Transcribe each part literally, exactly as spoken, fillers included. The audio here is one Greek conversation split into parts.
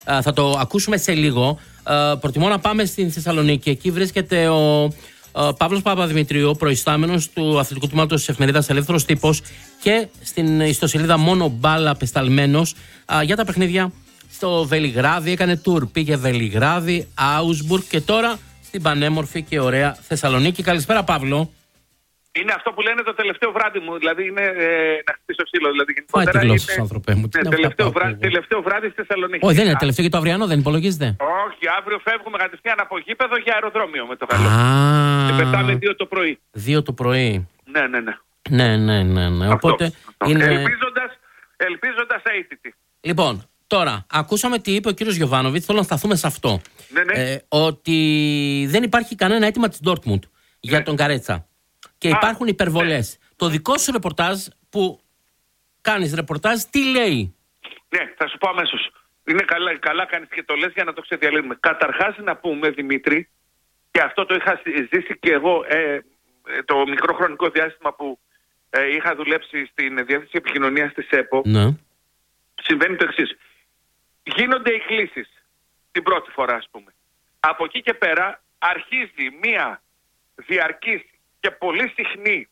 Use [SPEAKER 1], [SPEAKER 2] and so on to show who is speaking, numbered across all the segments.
[SPEAKER 1] Α, θα το ακούσουμε σε λίγο. Α, προτιμώ να πάμε στην Θεσσαλονίκη. Εκεί βρίσκεται ο Παύλος Παπαδημητρίου, προϊστάμενος του αθλητικού τμήματος της εφημερίδας Ελεύθερος Τύπος και στην ιστοσελίδα Μόνο Μπάλα πεσταλμένος για τα παιχνίδια στο Βελιγράδι. Έκανε tour, πήγε Βελιγράδι, Άουσμπουργκ και τώρα στην πανέμορφη και ωραία Θεσσαλονίκη. Καλησπέρα, Παύλο.
[SPEAKER 2] Είναι αυτό που λένε το τελευταίο βράδυ μου, δηλαδή είναι ε, να χτυπήσω ξύλο. Δηλαδή,
[SPEAKER 1] Πάει τη γλώσσα σου, άνθρωπε μου.
[SPEAKER 2] Ναι, τελευταίο, βράδυ, τελευταίο βράδυ στη Θεσσαλονίκη.
[SPEAKER 1] Όχι, δεν είναι τελευταίο και το αυριανό, δεν υπολογίζεται.
[SPEAKER 2] Όχι, αύριο φεύγουμε κατευθείαν από γήπεδο για αεροδρόμιο με το καλό. Και πετάμε δύο το πρωί.
[SPEAKER 1] Δύο το πρωί.
[SPEAKER 2] Ναι, ναι, ναι.
[SPEAKER 1] Ναι, ναι, ναι, ναι.
[SPEAKER 2] Αυτό,
[SPEAKER 1] Οπότε
[SPEAKER 2] αυτό.
[SPEAKER 1] είναι.
[SPEAKER 2] Ελπίζοντας, ελπίζοντας αίτητη.
[SPEAKER 1] Λοιπόν, τώρα, ακούσαμε τι είπε ο κύριος Γιοβάνοβιτς, θέλω να σταθούμε σε αυτό.
[SPEAKER 2] Ναι, ναι.
[SPEAKER 1] Ε, ότι δεν υπάρχει κανένα αίτημα της Ντόρτμουντ για
[SPEAKER 2] ναι.
[SPEAKER 1] τον Καρέτσα. Και
[SPEAKER 2] Α,
[SPEAKER 1] υπάρχουν υπερβολές. Ναι. Το δικό σου ρεπορτάζ που κάνεις ρεπορτάζ, τι λέει?
[SPEAKER 2] Ναι, θα σου πω αμέσως. Είναι καλά, καλά κάνεις και το λες για να το ξεδιαλύνουμε. Καταρχάς να πούμε, Δημήτρη, και αυτό το είχα ζήσει και εγώ ε, το μικρό χρονικό διάστημα που ε, είχα δουλέψει στην Διεύθυνση Επικοινωνίας της ΕΠΟ.
[SPEAKER 1] Ναι.
[SPEAKER 2] Συμβαίνει το εξής. Γίνονται οι κλήσεις την πρώτη φορά, ας πούμε. Από εκεί και πέρα αρχίζει μία διαρκής και πολύ συχνή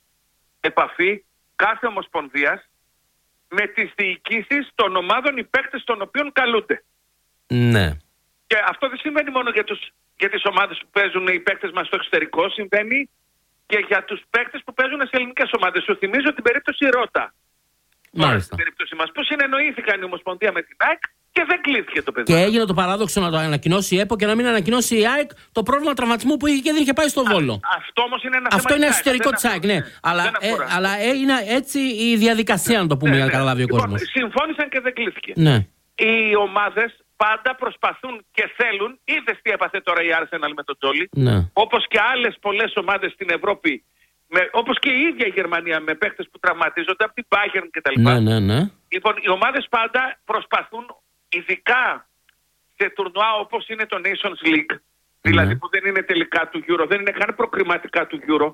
[SPEAKER 2] επαφή κάθε ομοσπονδίας με τις διοικήσεις των ομάδων, οι παίκτες των οποίων καλούνται.
[SPEAKER 1] Ναι.
[SPEAKER 2] Και αυτό δεν συμβαίνει μόνο για, τους, για τις ομάδες που παίζουν οι παίκτες μας στο εξωτερικό, συμβαίνει και για τους παίκτες που παίζουν σε ελληνικές ομάδες. Σου θυμίζω την περίπτωση Ρώτα.
[SPEAKER 1] Μάλιστα.
[SPEAKER 2] Στην περίπτωση μας, που συνεννοήθηκαν η Ομοσπονδία με την ΑΕΚ και δεν κλείθηκε το παιδί.
[SPEAKER 1] Και έγινε το παράδοξο να το ανακοινώσει η ΕΠΟ και να μην ανακοινώσει η ΑΕΚ το πρόβλημα τραυματισμού που είχε και δεν είχε πάει στο Βόλο.
[SPEAKER 2] Α, αυτό όμως είναι ένα
[SPEAKER 1] αυτό
[SPEAKER 2] θέμα.
[SPEAKER 1] είναι εσωτερικό της ΑΕΚ, ναι. Αλλά, ε, αλλά ε, είναι έτσι η διαδικασία, ναι, να το πούμε, ναι, για να ναι. καταλάβει ο
[SPEAKER 2] λοιπόν,
[SPEAKER 1] κόσμος.
[SPEAKER 2] Συμφώνησαν και δεν κλείθηκε.
[SPEAKER 1] Ναι.
[SPEAKER 2] Οι ομάδες πάντα προσπαθούν και θέλουν, είδες τι έπαθε τώρα η Arsenal με τον Τζόλι,
[SPEAKER 1] ναι.
[SPEAKER 2] όπως και άλλες πολλές ομάδες στην Ευρώπη, με, όπως και η ίδια η Γερμανία με παίχτες που τραυματίζονται από την Bayern κτλ.
[SPEAKER 1] Ναι, ναι, ναι.
[SPEAKER 2] Λοιπόν, οι ομάδες πάντα προσπαθούν, ειδικά σε τουρνουά όπως είναι το Nations League, ναι. δηλαδή που δεν είναι τελικά του Euro, δεν είναι καν προκριματικά του Euro,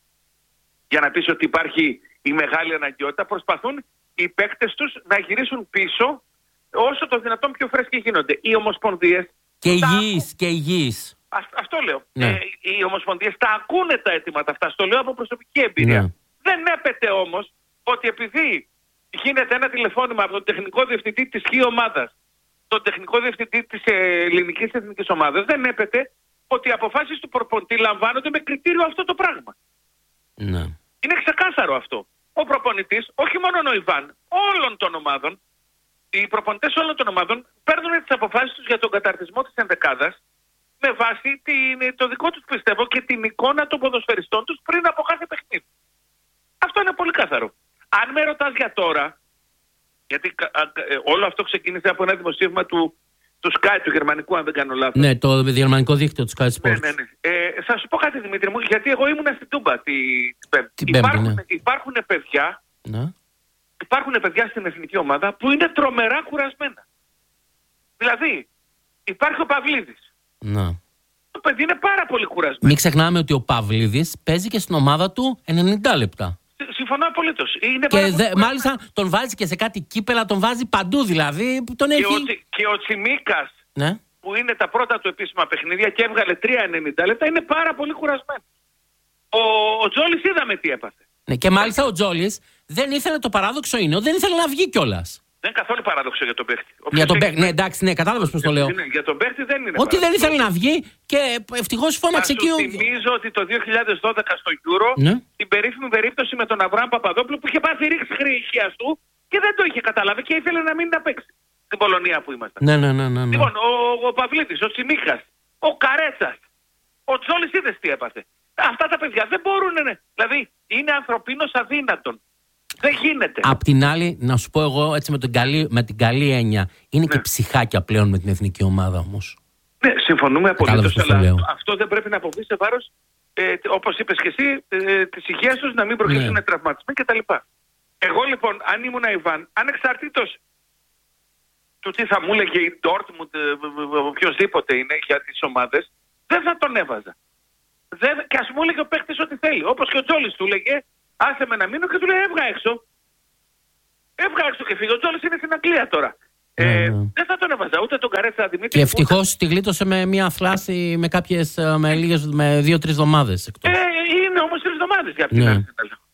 [SPEAKER 2] για να πεις ότι υπάρχει η μεγάλη αναγκαιότητα, προσπαθούν οι παίκτες τους να γυρίσουν πίσω όσο το δυνατόν πιο φρέσκοι γίνονται. Οι ομοσπονδίες...
[SPEAKER 1] Και υγιείς, και υγιείς.
[SPEAKER 2] Α, αυτό λέω.
[SPEAKER 1] Ναι.
[SPEAKER 2] Ε, οι ομοσπονδίες τα ακούνε τα αιτήματα αυτά. Στο λέω από προσωπική εμπειρία.
[SPEAKER 1] Ναι.
[SPEAKER 2] Δεν έπεται όμως ότι επειδή γίνεται ένα τηλεφώνημα από τον τεχνικό διευθυντή της χ ομάδας, τον τεχνικό διευθυντή της ελληνικής εθνικής ομάδας, δεν έπεται ότι οι αποφάσεις του προπονητή λαμβάνονται με κριτήριο αυτό το πράγμα.
[SPEAKER 1] Ναι.
[SPEAKER 2] Είναι ξεκάθαρο αυτό. Ο προπονητής, όχι μόνο ο Ιβάν, όλων των ομάδων, οι προπονητές όλων των ομάδων παίρνουν τις αποφάσεις τους για τον καταρτισμό της ενδεκάδας με βάση την, το δικό τους πιστεύω και την εικόνα των ποδοσφαιριστών τους πριν από κάθε παιχνίδι. Αυτό είναι πολύ καθαρό. Αν με ρωτάς για τώρα, γιατί όλο αυτό ξεκίνησε από ένα δημοσίευμα του, του Sky, του γερμανικού, αν δεν κάνω λάθος.
[SPEAKER 1] Ναι, το γερμανικό δίκτυο του Sky Sports.
[SPEAKER 2] Ναι, ναι, ναι. Ε, θα σου πω κάτι, Δημήτρη μου, γιατί εγώ ήμουνα στην Τούμπα την Πέμπτη.
[SPEAKER 1] Υπάρχουν,
[SPEAKER 2] ναι.
[SPEAKER 1] ναι.
[SPEAKER 2] υπάρχουν παιδιά,
[SPEAKER 1] ναι.
[SPEAKER 2] υπάρχουν παιδιά στην εθνική ομάδα που είναι τρομερά κουρασμένα. Δηλαδή, υπάρχει ο Παυλίδης.
[SPEAKER 1] Ναι.
[SPEAKER 2] Το παιδί είναι πάρα πολύ κουρασμένο.
[SPEAKER 1] Μην ξεχνάμε ότι ο Παυλίδης παίζει και στην ομάδα του ενενήντα λεπτά.
[SPEAKER 2] Συμφωνώ απολύτως.
[SPEAKER 1] Και δε, μάλιστα τον βάζει και σε κάτι κύπελα, τον βάζει παντού δηλαδή. Τον
[SPEAKER 2] και,
[SPEAKER 1] έχει...
[SPEAKER 2] ο, και ο Τσιμίκας,
[SPEAKER 1] ναι.
[SPEAKER 2] που είναι τα πρώτα του επίσημα παιχνίδια και έβγαλε τρία ενενήντα λεπτά, είναι πάρα πολύ κουρασμένο. Ο, ο Τζόλις είδαμε τι έπαθε.
[SPEAKER 1] Ναι, και μάλιστα ο Τζόλις δεν ήθελε, το παράδοξο είναι, δεν ήθελε να βγει κιόλας.
[SPEAKER 2] Δεν είναι καθόλου παράδοξο για τον παίχτη.
[SPEAKER 1] Για τον παίχτη, ναι, εντάξει, ναι, κατάλαβες πώς το λέω.
[SPEAKER 2] Είναι, για τον παίχτη δεν είναι.
[SPEAKER 1] Ότι δεν ήθελε να βγει και ευτυχώς φώναξε εκεί.
[SPEAKER 2] Θα σου θυμίζω ότι το δύο χιλιάδες δώδεκα στο Euro,
[SPEAKER 1] ναι.
[SPEAKER 2] την περίφημη περίπτωση με τον Αβραάμ Παπαδόπουλο που είχε πάθει ρήξη χρήχιας του και δεν το είχε καταλάβει και ήθελε να μην τα παίξει. Στην Πολωνία που ήμασταν.
[SPEAKER 1] Ναι, ναι, ναι, ναι, ναι.
[SPEAKER 2] Λοιπόν, ο, ο Παυλίτης, ο Τσιμίκας, ο Καρέτσας, ο Τζόλις, είδες τι έπαθε. Αυτά τα παιδιά δεν μπορούν, ναι. Δηλαδή είναι ανθρωπίνως αδύνατον. Δεν γίνεται.
[SPEAKER 1] Απ' την άλλη, να σου πω εγώ έτσι με, τον καλή, με την καλή έννοια, είναι ναι. και ψυχάκια πλέον με την εθνική ομάδα όμως.
[SPEAKER 2] Ναι, συμφωνούμε απολύτως. Αλλά
[SPEAKER 1] λέω.
[SPEAKER 2] αυτό δεν πρέπει να αποβεί σε βάρος, ε, όπως είπες και εσύ, ε, της υγείας τους, να μην προκύψουν ναι. τραυματισμοί κτλ. Εγώ λοιπόν, αν ήμουν Ιβάν, ανεξαρτήτως του τι θα μου έλεγε η Ντόρτμουντ, οποιοσδήποτε είναι για τις ομάδες, δεν θα τον έβαζα. Δεν, και ας μου έλεγε ο παίκτης ό,τι θέλει. Όπως και ο Τζόλις του έλεγε, άσε με να μείνω, και του λέει έβγα έξω. Έβγα έξω και φύγει. Ο Τζόλις είναι στην Αγγλία τώρα. Ε,
[SPEAKER 1] ναι.
[SPEAKER 2] Δεν θα τον έβαζα ούτε τον Καρέτσα Δημήτρη.
[SPEAKER 1] Και ευτυχώς τη γλίτωσε με μια θλάση με κάποιες, με, λίγες, με δύο-τρεις εβδομάδες εκτός.
[SPEAKER 2] Ε, είναι όμως τρεις εβδομάδες για αυτήν.
[SPEAKER 1] Ναι.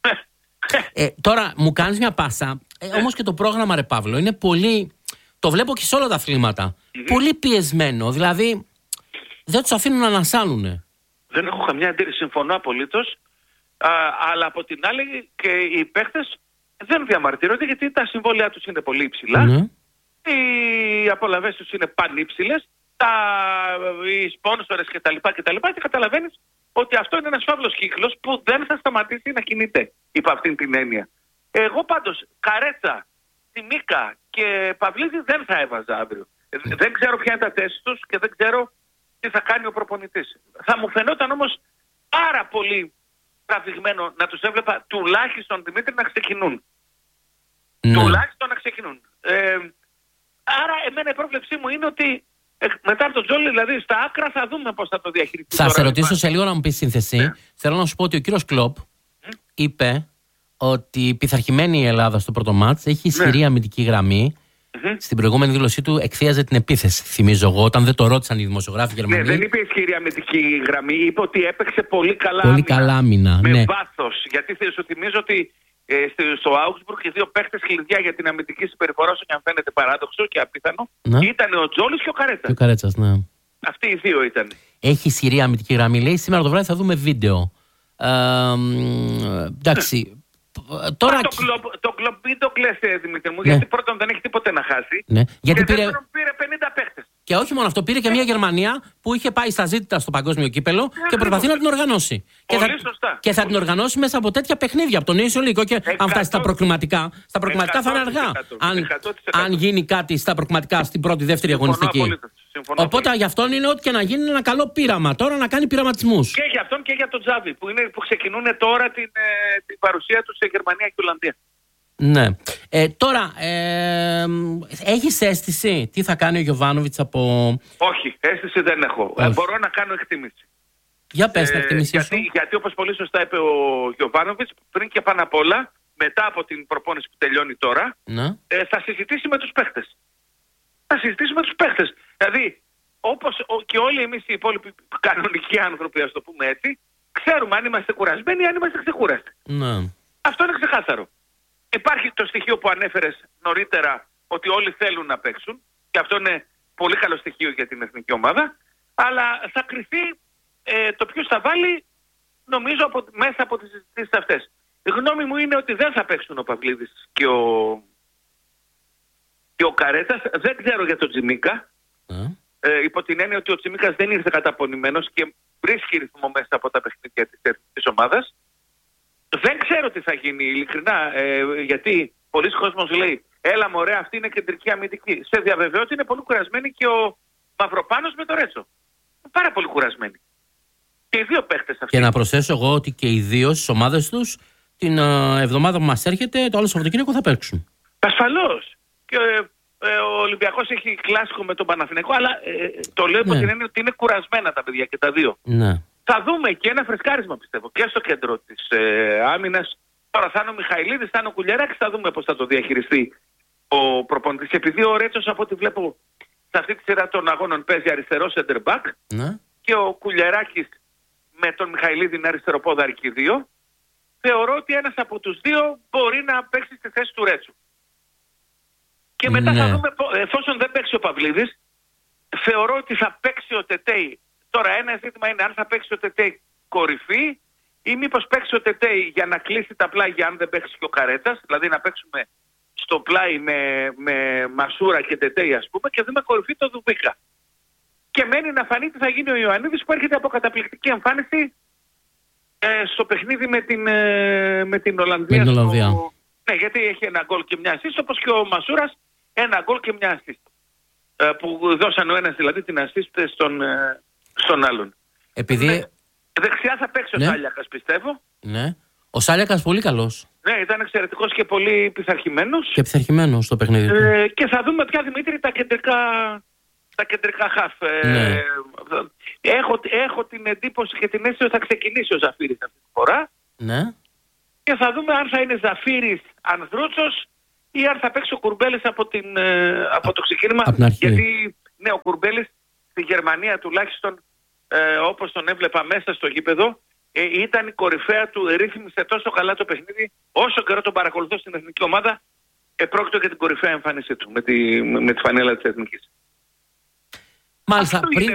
[SPEAKER 1] Ε, τώρα μου κάνεις μια πάσα. Ε, όμως και το πρόγραμμα, ρε Παύλο, είναι πολύ. Το βλέπω και σε όλα τα αθλήματα. Mm-hmm. Πολύ πιεσμένο. Δηλαδή δεν τους αφήνουν να ανασάνουνε.
[SPEAKER 2] Δεν έχω καμιά αντίρρηση, συμφωνώ απολύτως. Α, αλλά από την άλλη και οι παίχτες δεν διαμαρτύρονται γιατί τα συμβόλαιά τους είναι πολύ υψηλά.
[SPEAKER 1] Ναι.
[SPEAKER 2] Οι απολαβές τους είναι πανύψηλες. Τα, οι σπόνσορες κτλ. Και, και καταλαβαίνεις ότι αυτό είναι ένας φαύλος κύκλος που δεν θα σταματήσει να κινείται υπό αυτήν την έννοια. Εγώ πάντως Καρέτσα, Τσιμίκα και Παυλίδη δεν θα έβαζα αύριο. Mm. Δεν ξέρω ποια είναι τα τεστ τους και δεν ξέρω τι θα κάνει ο προπονητής. Θα μου φαινόταν όμως πάρα πολύ τραβηγμένο να τους έβλεπα τουλάχιστον, Δημήτρη, να ξεκινούν. Ναι. Τουλάχιστον να ξεκινούν. Ε, άρα εμένα η πρόβλεψή μου είναι ότι ε, μετά από τον Τζόλι, δηλαδή στα άκρα, θα δούμε πώς θα το διαχειριστεί.
[SPEAKER 1] Θα σε ρωτήσω σε λίγο να μου πεις σύνθεση. Ναι. Θέλω να σου πω ότι ο κύριος Κλοπ mm. είπε ότι η πειθαρχημένη η Ελλάδα στο πρώτο μάτς έχει ισχυρή ναι. αμυντική γραμμή. Mm-hmm. Στην προηγούμενη δήλωσή του εκθίαζε την επίθεση, θυμίζω εγώ, όταν δεν το ρώτησαν οι δημοσιογράφοι Γερμανοί.
[SPEAKER 2] Ναι, δεν είπε ισχυρή αμυντική γραμμή, είπε ότι έπαιξε πολύ καλά
[SPEAKER 1] πολύ
[SPEAKER 2] άμυνα.
[SPEAKER 1] Καλά άμυνα
[SPEAKER 2] με
[SPEAKER 1] ναι.
[SPEAKER 2] βάθος. Γιατί σου θυμίζω ότι ε, στο Augsburg οι δύο παίχτες κλειδιά για την αμυντική συμπεριφορά, όσο και αν φαίνεται παράδοξο και απίθανο, ναι. ήταν ο Τζόλης και ο Καρέτσας.
[SPEAKER 1] Και ο Καρέτσας, ναι.
[SPEAKER 2] Αυτοί οι δύο ήταν.
[SPEAKER 1] Έχει ισχυρή αμυντική γραμμή. Λέει σήμερα το βράδυ θα δούμε βίντεο. Ε, εντάξει. Τώρα...
[SPEAKER 2] Το κλοπ, το κλοπ μην το κλαίσαι, Δημήτρη μου, ναι. γιατί πρώτον δεν έχει τίποτε να χάσει.
[SPEAKER 1] Ναι. Γιατί
[SPEAKER 2] και
[SPEAKER 1] πήρε...
[SPEAKER 2] δεύτερον πήρε πενήντα παίχτες.
[SPEAKER 1] Και όχι μόνο αυτό, πήρε και μια Γερμανία που είχε πάει στα ζήτητα στο παγκόσμιο κύπελο ε, και προσπαθεί να την οργανώσει.
[SPEAKER 2] Πολύ
[SPEAKER 1] και, θα...
[SPEAKER 2] σωστά.
[SPEAKER 1] και θα την οργανώσει μέσα από τέτοια παιχνίδια, από τον Νέο Λύκο. Και εκατό τοις εκατό. Αν φτάσει στα προκριματικά, στα προκριματικά θα είναι αργά. Αν, αν γίνει κάτι στα προκριματικά στην πρώτη-δεύτερη αγωνιστική.
[SPEAKER 2] Απολύτως.
[SPEAKER 1] Οπότε για αυτόν είναι ό,τι και να γίνει ένα καλό πείραμα. Τώρα να κάνει πειραματισμούς.
[SPEAKER 2] Και για αυτόν και για τον Τζάβι που, είναι, που ξεκινούν τώρα την, ε, την παρουσία του σε Γερμανία και Ολλανδία.
[SPEAKER 1] Ναι. Ε, τώρα, ε, έχεις αίσθηση τι θα κάνει ο Γιοβάνοβιτς από...
[SPEAKER 2] Όχι, αίσθηση δεν έχω. Ε, μπορώ να κάνω εκτίμηση.
[SPEAKER 1] Για πες την
[SPEAKER 2] ε,
[SPEAKER 1] εκτίμησή
[SPEAKER 2] γιατί,
[SPEAKER 1] σου.
[SPEAKER 2] γιατί όπως πολύ σωστά είπε ο Γιοβάνοβιτς, πριν και πάνω απ' όλα, μετά από την προπόνηση που τελειώνει τώρα,
[SPEAKER 1] ναι.
[SPEAKER 2] ε, θα συζητήσει με τους παίχτες. Θα συζητήσει με τους παίχτες. Δηλαδή, όπως και όλοι εμείς οι υπόλοιποι κανονικοί άνθρωποι, ας το πούμε έτσι, ξέρουμε αν είμαστε κουρασμένοι ή αν είμαστε ξεκούραστοι.
[SPEAKER 1] Ναι.
[SPEAKER 2] Αυτό είναι ξεκάθαρο. Υπάρχει το στοιχείο που ανέφερες νωρίτερα ότι όλοι θέλουν να παίξουν και αυτό είναι πολύ καλό στοιχείο για την εθνική ομάδα, αλλά θα κριθεί ε, το ποιος θα βάλει νομίζω από, μέσα από τις συζητήσεις αυτές. Η γνώμη μου είναι ότι δεν θα παίξουν ο Παυλίδης και ο, και ο Καρέτσας. Δεν ξέρω για τον Τσιμίκα. Mm. Ε, υπό την έννοια ότι ο Τσιμίκας δεν ήρθε καταπονημένος και βρίσκει ρυθμό μέσα από τα παιχνίδια της εθνικής ομάδας. Δεν ξέρω τι θα γίνει ειλικρινά, ε, γιατί πολλοί κόσμος λέει έλα μωρέ, αυτή είναι κεντρική αμυντική. Σε διαβεβαιώ ότι είναι πολύ κουρασμένοι και ο Μαυροπάνος με το Ρέτσο. Πάρα πολύ κουρασμένοι. Και οι δύο παίχτες αυτοί.
[SPEAKER 1] Και να προσθέσω εγώ ότι και οι δύο στις ομάδες τους την uh, εβδομάδα που μας έρχεται, το άλλο Σαββατοκύριακο θα παίξουν.
[SPEAKER 2] Ασφαλώς. Και ε, ε, ο Ολυμπιακός έχει κλάσικο με τον Παναθηναϊκό, αλλά ε, το λέω υπό ναι. την έννοια ότι είναι κουρασμένα τα παιδιά και τα δύο.
[SPEAKER 1] Ναι.
[SPEAKER 2] Θα δούμε και ένα φρεσκάρισμα πιστεύω και στο κέντρο της ε, άμυνας. Τώρα θα είναι ο Μιχαηλίδης, θα είναι ο Κουλιαράκης, θα δούμε πώς θα το διαχειριστεί ο προπονητής. Επειδή ο Ρέτσος από ό,τι βλέπω σε αυτή τη σειρά των αγώνων παίζει αριστερό center back
[SPEAKER 1] ναι.
[SPEAKER 2] και ο Κουλιαράκης με τον Μιχαηλίδη είναι αριστεροπόδαρη και δύο, θεωρώ ότι ένας από τους δύο μπορεί να παίξει στη θέση του Ρέτσου. Και μετά ναι. θα δούμε, εφόσον δεν παίξει ο Παυλίδης, θεωρώ ότι θα παίξει ο Τετέι. Τώρα ένα ζήτημα είναι αν θα παίξει ο Τετέι κορυφή ή μήπως παίξει ο Τετέι για να κλείσει τα πλάγια αν δεν παίξει και ο Καρέτσας, δηλαδή να παίξουμε στο πλάι με, με Μασούρα και Τετέι ας πούμε και δούμε κορυφή το Δουμπίκα. Και μένει να φανεί τι θα γίνει ο Ιωαννίδης που έρχεται από καταπληκτική εμφάνιση ε, στο παιχνίδι με την, ε, με την Ολλανδία.
[SPEAKER 1] Με την Ολλανδία.
[SPEAKER 2] Στο... Ναι, γιατί έχει ένα γκολ και μια ασίστ, όπως και ο Μασούρας ένα γκολ και μια ασίστ. Ε, που δώσαν ο ένας δηλαδή την ασίστ στον, ε, στον άλλον.
[SPEAKER 1] Επειδή...
[SPEAKER 2] Ναι, δεξιά θα παίξει ναι. ο Σάλιακας πιστεύω.
[SPEAKER 1] Ναι. Ο Σάλιακας πολύ καλός.
[SPEAKER 2] Ναι, ήταν εξαιρετικός και πολύ πειθαρχημένος.
[SPEAKER 1] Και πειθαρχημένος στο παιχνίδι του.
[SPEAKER 2] Ε, και θα δούμε πια, Δημήτρη, τα κεντρικά, τα κεντρικά χαφ.
[SPEAKER 1] Ναι.
[SPEAKER 2] Ε, έχω, έχω την εντύπωση και την αίσθηση ότι θα ξεκινήσει ο Ζαφύρης αυτή τη φορά.
[SPEAKER 1] Ναι.
[SPEAKER 2] Και θα δούμε αν θα είναι Ζαφύρης Ανδρούτσος ή αν θα παίξει ο Κουρμπέλης από, την, ε, από το ξεκίνημα. Γιατί ναι, ο Κουρμπέλης στη Γερμανία τουλάχιστον, ε, όπως τον έβλεπα μέσα στο γήπεδο, ε, ήταν η κορυφαία του, ρύθμισε τόσο καλά το παιχνίδι, όσο καιρό τον παρακολουθώ στην εθνική ομάδα, επρόκειτο για την κορυφαία εμφάνισή του με τη, με τη φανέλα της εθνικής.
[SPEAKER 1] Μάλιστα.